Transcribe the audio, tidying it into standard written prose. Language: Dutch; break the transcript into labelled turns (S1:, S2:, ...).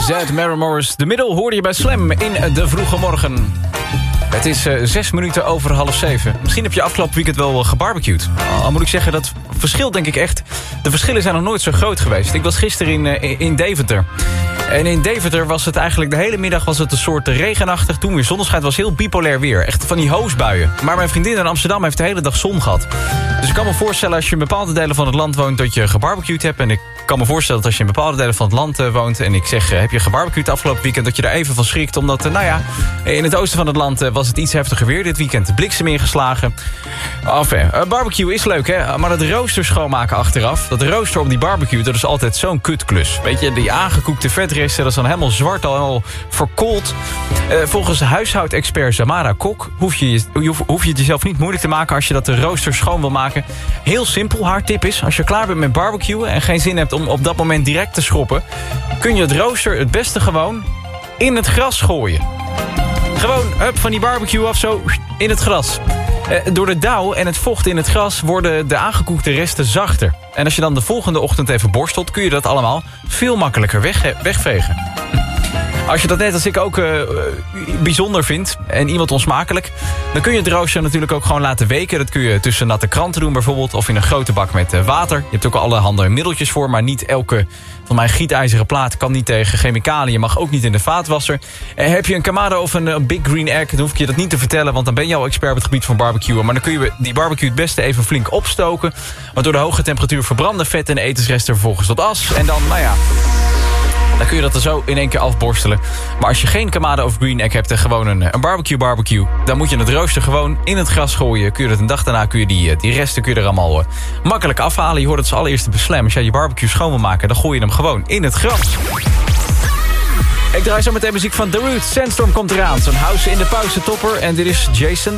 S1: Zed Mary Morris. De middel hoorde je bij Slam in de vroege morgen. Het is 6 minuten over 6:30. Misschien heb je afgelopen weekend wel gebarbecued. Al moet ik zeggen, dat verschilt denk ik echt. De verschillen zijn nog nooit zo groot geweest. Ik was gisteren in Deventer. En in Deventer was het eigenlijk de hele middag was het een soort regenachtig. Toen weer zonneschijn, was heel bipolair weer. Echt van die hoosbuien. Maar mijn vriendin in Amsterdam heeft de hele dag zon gehad. Dus ik kan me voorstellen als je in bepaalde delen van het land woont dat je gebarbecued hebt. En ik kan me voorstellen dat als je in bepaalde delen van het land woont en ik zeg, heb je gebarbecued afgelopen weekend, dat je daar even van schrikt. Omdat, in het oosten van het land was het iets heftiger weer dit weekend. De bliksem ingeslagen. Enfin, barbecue is leuk, hè? Maar het rooster schoonmaken achteraf, dat rooster op die barbecue, dat is altijd zo'n kutklus. Weet je, die aangekoekte vetresten, dat is dan helemaal zwart, al helemaal verkoold. Volgens huishoudexpert Samara Kok hoef je het jezelf niet moeilijk te maken als je dat de rooster schoon wil maken. Heel simpel, haar tip is, als je klaar bent met barbecuen en geen zin hebt om op dat moment direct te schroppen, kun je het rooster het beste gewoon in het gras gooien. Gewoon, van die barbecue af zo, in het gras. Door de dauw en het vocht in het gras worden de aangekoekte resten zachter. En als je dan de volgende ochtend even borstelt, kun je dat allemaal veel makkelijker wegvegen. Als je dat net als ik ook bijzonder vindt en iemand onsmakelijk, dan kun je het rooster natuurlijk ook gewoon laten weken. Dat kun je tussen natte kranten doen bijvoorbeeld, of in een grote bak met water. Je hebt ook allerhande middeltjes voor, maar niet elke van mijn gietijzeren plaat kan niet tegen chemicaliën, mag ook niet in de vaatwasser. Heb je een kamado of een Big Green Egg, dan hoef ik je dat niet te vertellen, want dan ben je al expert op het gebied van barbecuen. Maar dan kun je die barbecue het beste even flink opstoken, want door de hoge temperatuur verbranden vet en etensresten vervolgens tot as. En dan, dan kun je dat er zo in één keer afborstelen. Maar als je geen kamado of green egg hebt en gewoon een barbecue, dan moet je het rooster gewoon in het gras gooien. Kun je dat een dag daarna, kun je die resten kun je er allemaal makkelijk afhalen. Je hoort het als allereerste beslam. Als jij je barbecue schoon wil maken, dan gooi je hem gewoon in het gras. Ik draai zo meteen muziek van The Roots. Sandstorm komt eraan. Zo'n house in de pauze topper. En dit is Jason